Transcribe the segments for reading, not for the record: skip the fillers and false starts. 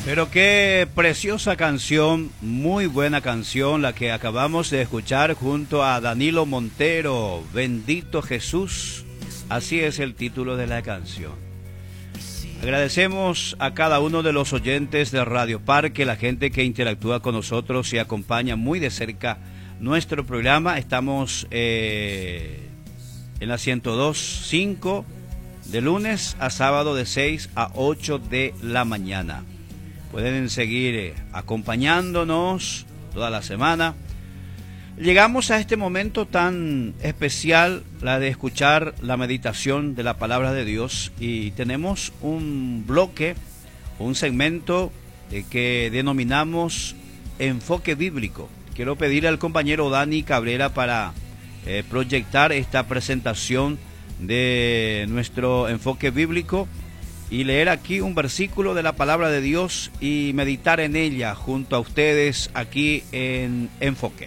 Pero qué preciosa canción, muy buena canción la que acabamos de escuchar junto a Danilo Montero, Bendito Jesús, así es el título de la canción. Agradecemos a cada uno de los oyentes de Radio Parque, la gente que interactúa con nosotros y acompaña muy de cerca nuestro programa. Estamos en la 102.5 de lunes a sábado de 6 a 8 de la mañana. Pueden seguir acompañándonos toda la semana. Llegamos a este momento tan especial, la de escuchar la meditación de la palabra de Dios, y tenemos un bloque, un segmento que denominamos Enfoque Bíblico. Quiero pedirle al compañero Dani Cabrera para proyectar esta presentación de nuestro Enfoque Bíblico y leer aquí un versículo de la palabra de Dios y meditar en ella junto a ustedes aquí en Enfoque.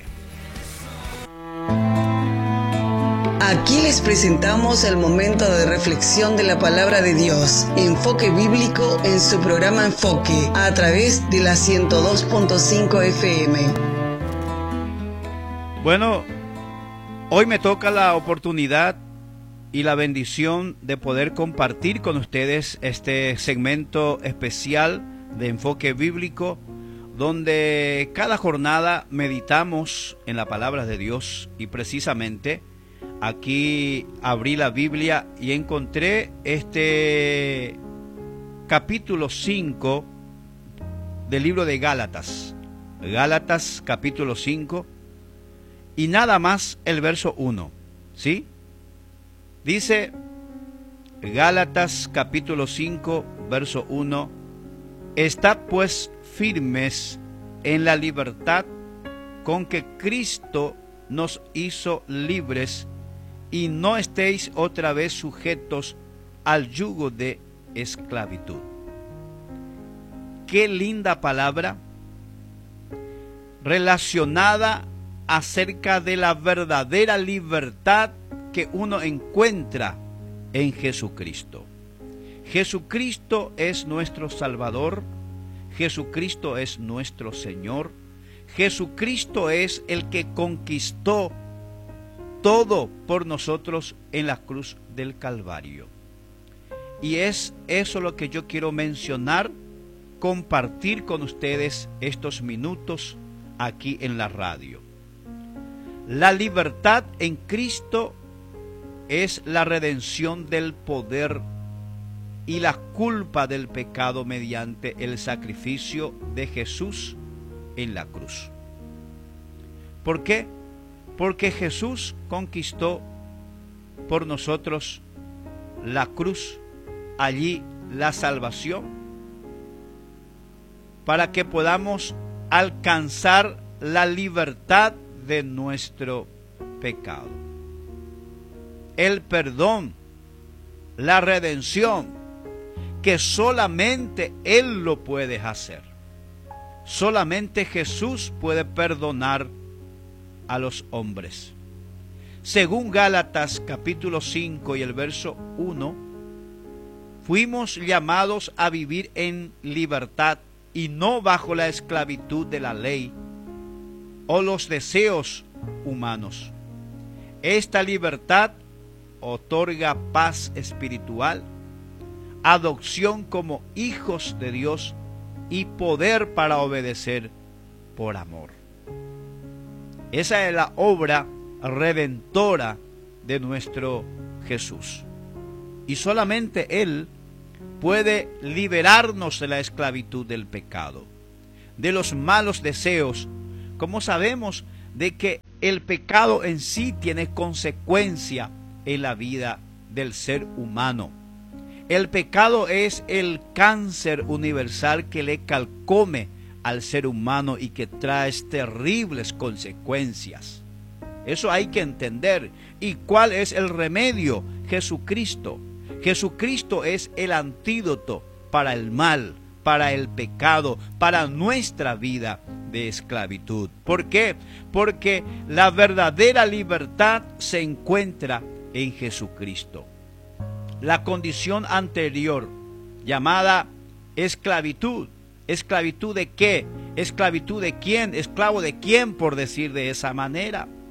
Aquí les presentamos el momento de reflexión de la palabra de Dios, Enfoque Bíblico en su programa Enfoque, a través de la 102.5 FM. Bueno, hoy me toca la oportunidad y la bendición de poder compartir con ustedes este segmento especial de Enfoque Bíblico, donde cada jornada meditamos en la palabra de Dios, y precisamente aquí abrí la Biblia y encontré este capítulo 5 del libro de Gálatas. Gálatas capítulo 5 y nada más el verso 1, ¿sí? Dice Gálatas capítulo 5 verso 1: Estad pues firmes en la libertad con que Cristo nos hizo libres, y no estéis otra vez sujetos al yugo de esclavitud. Qué linda palabra relacionada acerca de la verdadera libertad que uno encuentra en Jesucristo. Jesucristo es nuestro Salvador, Jesucristo es nuestro Señor, Jesucristo es el que conquistó todo por nosotros en la cruz del Calvario. Y es eso lo que yo quiero mencionar, compartir con ustedes estos minutos aquí en la radio. La libertad en Cristo es la redención del poder y la culpa del pecado mediante el sacrificio de Jesús en la cruz. ¿Por qué? Porque Jesús conquistó por nosotros la cruz, allí la salvación, para que podamos alcanzar la libertad de nuestro pecado, el perdón, la redención, que solamente Él lo puede hacer. Solamente Jesús puede perdonar a los hombres. Según Gálatas capítulo 5 y el verso 1, fuimos llamados a vivir en libertad y no bajo la esclavitud de la ley o los deseos humanos. Esta libertad otorga paz espiritual, adopción como hijos de Dios y poder para obedecer por amor. Esa es la obra redentora de nuestro Jesús. Y solamente Él puede liberarnos de la esclavitud del pecado, de los malos deseos, como sabemos de que el pecado en sí tiene consecuencia en la vida del ser humano. El pecado es el cáncer universal que le carcome al ser humano y que trae terribles consecuencias. Eso hay que entender. ¿Y cuál es el remedio? Jesucristo. Jesucristo es el antídoto para el mal, para el pecado, para nuestra vida de esclavitud. ¿Por qué? Porque la verdadera libertad se encuentra en Jesucristo. La condición anterior, llamada esclavitud, ¿Esclavitud de qué? ¿Esclavitud de quién? ¿Esclavo de quién, por decir de esa manera?